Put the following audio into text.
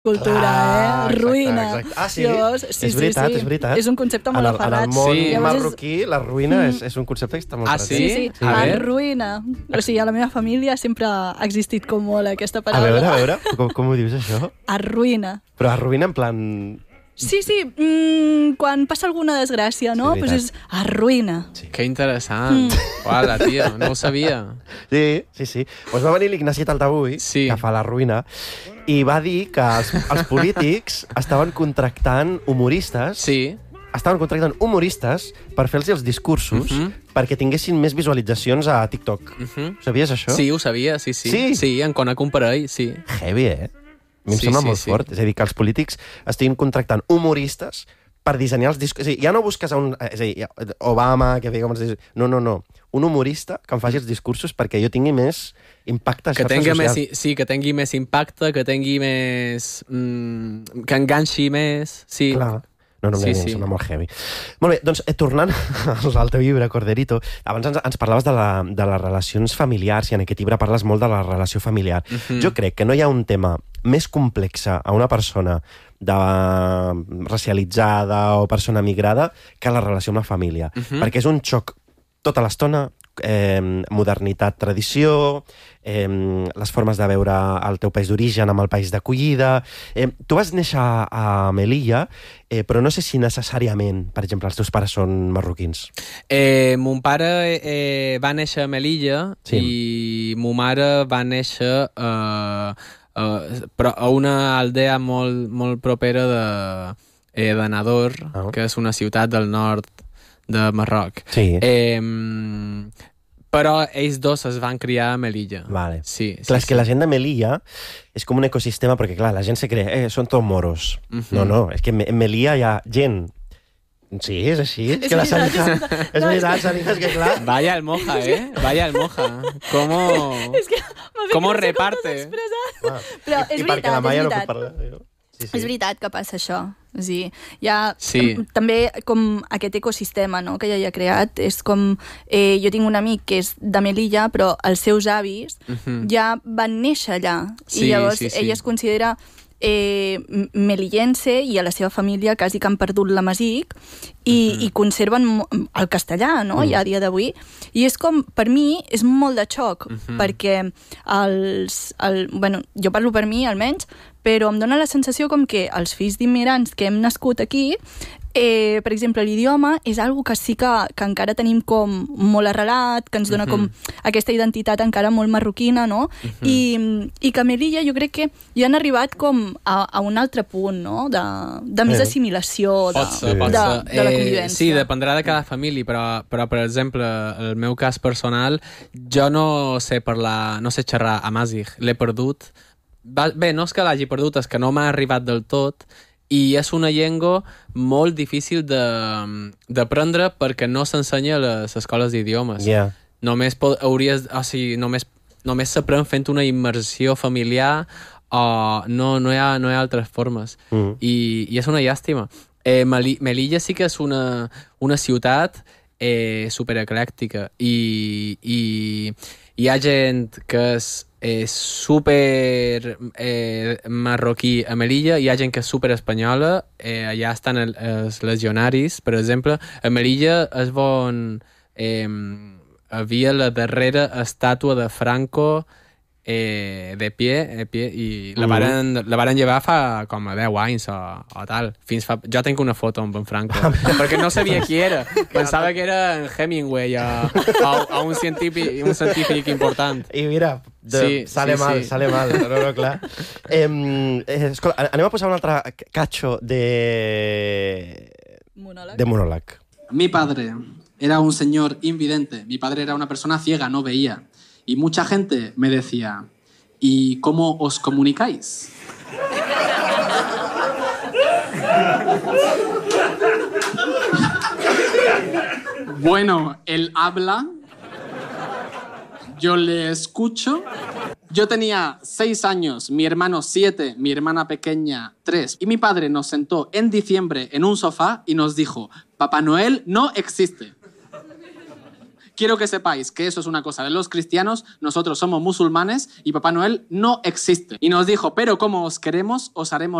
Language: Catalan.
cultura, ruïna. Exacte. Ah, sí? Llavors, és veritat, és veritat. És un concepte molt aferrat. En el món marroquí, la ruïna és un concepte que està molt aferrat. Sí. Arruïna. O sigui, a la meva família sempre ha existit com molt aquesta paraula. A veure, com ho dius, això? Arruïna. Però arruïna en plan... Sí, quan passa alguna desgràcia, no? Doncs és arruïna. Sí. Que interessant. Uala, tio, no ho sabia. Sí. Doncs va venir l'Ignasi Taltabull, que fa la ruïna, i va dir que els polítics estaven contractant humoristes... Estaven contractant humoristes per fer-los els discursos perquè tinguessin més visualitzacions a TikTok. Sabies això? Sí, ho sabia, sí. Sí, en conec un parell, sí. Heavy, A mi em sembla molt fort. És a dir, que els polítics estiguin contractant humoristes per dissenyar els discursos. És a dir, ja no busques un... És a dir, Obama, que digui com els discursos... No. Un humorista que em faci els discursos perquè jo tingui més impacte a xarxes socials. Sí, que tingui més impacte, que tingui més... que enganxi més... Sí. Clar. No, em sembla molt heavy. Molt bé, doncs, tornant al teu llibre, Corderito, abans ens parlaves de les relacions familiars, i en aquest llibre parles molt de la relació familiar. Jo crec que no hi ha un tema més complex a una persona racialitzada o persona migrada que la relació amb la família, perquè és un xoc tota l'estona, modernitat, tradició, les formes de veure el teu país d'origen amb el país d'acollida. Tu vas néixer a Melilla, però no sé si necessàriament, per exemple, els teus pares són marroquins. Mon pare va néixer a Melilla i mo mare va néixer però a una aldea molt propera de Nador, que és una ciutat del nord de Marroc. Però ells dos es van criar a Melilla. Vale. Clar, és que la gent de Melilla és com un ecosistema, perquè clar, la gent se cree, són tots moros. No, és que en Melilla hi ha gent... Sí, és així. És que la Salija... És veritat, Salija, és que clar... Vaya el moja, Vaya el moja. ¿Cómo reparte? Però és veritat, perquè la Maia no pot parlar. És veritat que passa això. És dir, hi ha també com aquest ecosistema, no?, que ja hi ha creat. És com... jo tinc un amic que és de Melilla, però els seus avis ja van néixer allà. I llavors ell es considera melillense, i a la seva família quasi que han perdut l'amazic i conserven el castellà, no?, ja a dia d'avui. I és com, per mi, és molt de xoc, perquè jo parlo per mi, almenys, però em dóna la sensació com que els fills d'immigrants que hem nascut aquí, per exemple, l'idioma és algo que sí que encara tenim com molt arrelat, que ens dona com aquesta identitat encara molt marroquina, no? I que a Melilla jo crec que ja han arribat com a un altre punt, no?, de més assimilació de la convivència. Sí, dependrà de cada família, però per exemple, el meu cas personal, jo no sé parlar, no sé xerrar amàzigh, l'he perdut. Bé, no és que l'hagi perdut, és que no m'ha arribat del tot, i és una llengua molt difícil d'aprendre perquè no s'ensenya a les escoles d'idiomes. Només s'aprèn fent una immersió familiar, o no hi ha altres formes. I és una llàstima. Melilla sí que és una ciutat supereclèctica, i hi ha gent que és super marroquí a Melilla, hi ha gent que és super espanyola, allà estan els legionaris, per exemple. A Melilla és on havia la darrera estàtua de Franco de pie, i la varen llevar fa com a 10 anys o tal. Jo tinc una foto amb en Franco, perquè no sabia qui era. Pensava que era en Hemingway o un científic important. I mira, sale mal. No, clar. Escolta, anem a posar un altre cacho de monòleg. Mi padre era un señor invidente. Mi padre era una persona ciega, no veía. Y mucha gente me decía, ¿y cómo os comunicáis? Bueno, él habla, yo le escucho. Yo tenía 6 años, mi hermano 7, mi hermana pequeña 3. Y mi padre nos sentó en diciembre en un sofá y nos dijo, Papá Noel no existe. quiero que sepáis que eso es una cosa de los cristianos, nosotros somos musulmanes y Papá Noel no existe. Y nos dijo, pero como os queremos, os haremos